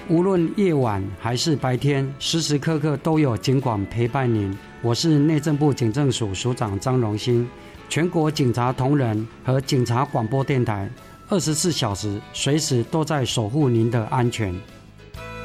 无论夜晚还是白天，时时刻刻都有警广陪伴您。我是内政部警政署署长张荣兴，全国警察同仁和警察广播电台24小时随时都在守护您的安全。